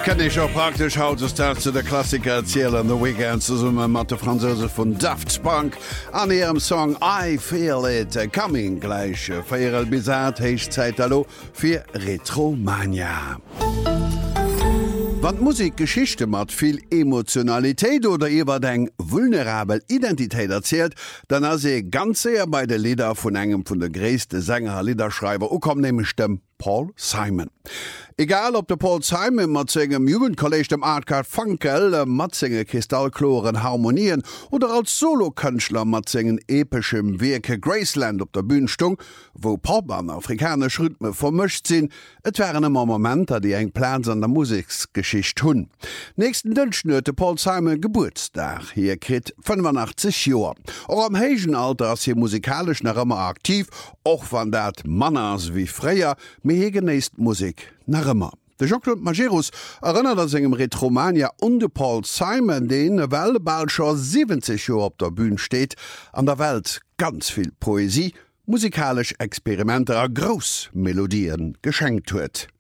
Kann ich auch praktisch Hautestag zu der Klassiker erzählen, The Weekend zusammen mit der Franzose von Daft Punk an ihrem Song I Feel It Coming gleich für Bizarre Heichzeit hallo für Retromania. Wann Musikgeschichte mat viel Emotionalität oder iwwer eng vulnerabel Identität erzählt, dann as se ganz sehr bei de Lieder vun engem vun der gräste Sänger Liederschreiber kom nämlich dem Paul Simon. Egal ob der Paul Simon mat segem Jugendkolleg dem Arcade Funkel, Matzinge Kristallkloren Harmonien oder als Solokünstler Matzingen epischem Werke Graceland op der Bühnstung, wo Pop an afrikanisch Rhythme vermischt sinn, et wären immer Momenter, die eng Plans an der Musiksgeschicht hunn. Nächsten Dünschen huete Paul Simon Geburtstag, hier krit 85 Joer. Auch am heigen Alter ass hier musikalisch nach immer aktiv, och van dat Manners wie Freier, mir geneist Musik nach immer. De Jean-Claude Majerus erinnert an engem Retromania und de Paul Simon, den Wellball schon 70 Jahre op der Bühne steht, an der Welt ganz viel Poesie, musikalisch Experimente a Großmelodien geschenkt huet.